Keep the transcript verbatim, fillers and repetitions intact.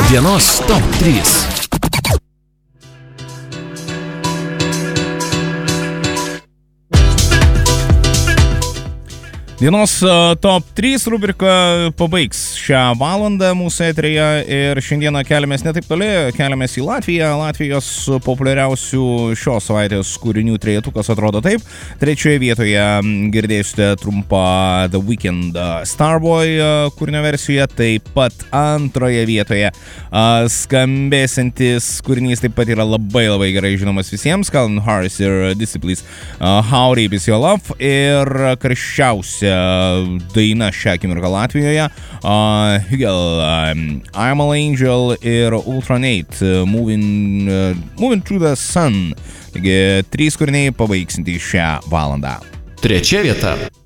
Dienos top trys. Dienos uh, top trys rubrika pabaigs šią valandą mūsų eteryje ir šiandieną keliamės ne taip toli, keliamės į Latviją. Latvijos populiariausių šios savaitės kūrinių trejetukas atrodo taip. Trečioje vietoje girdėsite trumpą The Weeknd Starboy kūrinio versiją, taip pat antroje vietoje uh, skambėsantis kūrinys taip pat yra labai labai gerai žinomas visiems, Calvin Harris ir Disciples uh, How Deep Is Your Love ir karščiausia daina šią akimirką Latvijoje uh, Hugel, um, I'm an Angel ir Ultranate uh, moving, uh, moving Through the Sun. Taigi trys kūriniai pabaigsintys šią valandą. Trečia vieta.